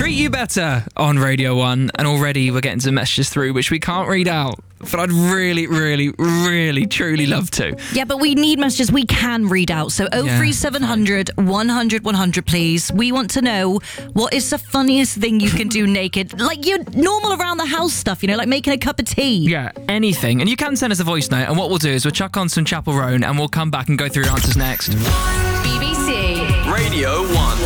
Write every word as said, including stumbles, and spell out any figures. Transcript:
Treat You Better on Radio one, and already we're getting some messages through which we can't read out, but I'd really, really, really, truly love to. Yeah, but we need messages we can read out. So oh three seven hundred, one hundred, one hundred, please. We want to know, what is the funniest thing you can do naked? Like your normal around the house stuff, you know, like making a cup of tea. Yeah, anything. And you can send us a voice note, and what we'll do is we'll chuck on some Chapel Roan, and we'll come back and go through your answers next. B B C Radio one.